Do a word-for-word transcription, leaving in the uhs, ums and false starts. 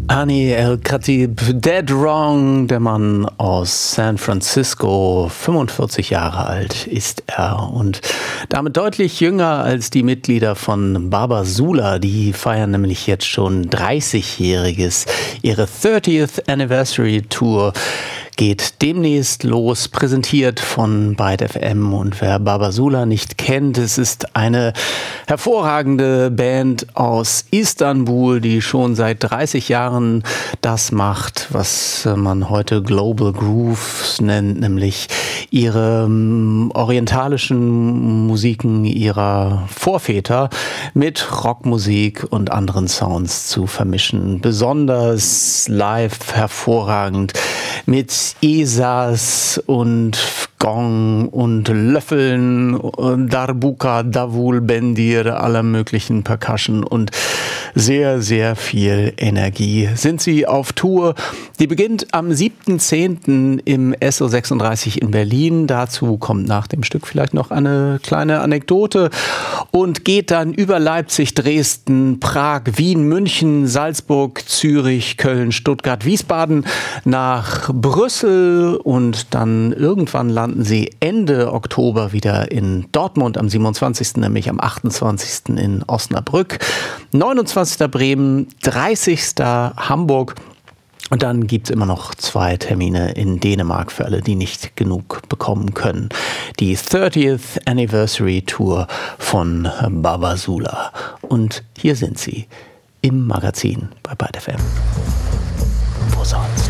Hani El-Khatib, Dead Wrong, der Mann aus San Francisco, fünfundvierzig Jahre alt ist er und damit deutlich jünger als die Mitglieder von Baba Sula. Die feiern nämlich jetzt schon dreißigjähriges. Ihre thirtieth Anniversary Tour geht demnächst los, präsentiert von Byte F M. Und wer Baba Sula nicht kennt, es ist eine hervorragende Band aus Istanbul, die schon seit dreißig Jahren das macht, was man heute Global Grooves nennt, nämlich ihre um, orientalischen Musiken ihrer Vorväter mit Rockmusik und anderen Sounds zu vermischen. Besonders live hervorragend mit Esas und Gong und Löffeln, Darbuka, Davul, Bendir, aller möglichen Percussion und sehr, sehr viel Energie. Sind sie auf Tour? Die beginnt am siebten zehnten im S O sechsunddreißig in Berlin. Dazu kommt nach dem Stück vielleicht noch eine kleine Anekdote und geht dann über Leipzig, Dresden, Prag, Wien, München, Salzburg, Zürich, Köln, Stuttgart, Wiesbaden nach Brüssel und dann irgendwann landen sie Ende Oktober wieder in Dortmund, am siebenundzwanzigsten nämlich am achtundzwanzigsten in Osnabrück, neunundzwanzigsten Bremen, dreißigsten Hamburg. Und dann gibt's immer noch zwei Termine in Dänemark für alle, die nicht genug bekommen können. Die thirtieth Anniversary Tour von Baba Sula. Und hier sind sie im Magazin bei Byte F M. Wo sonst?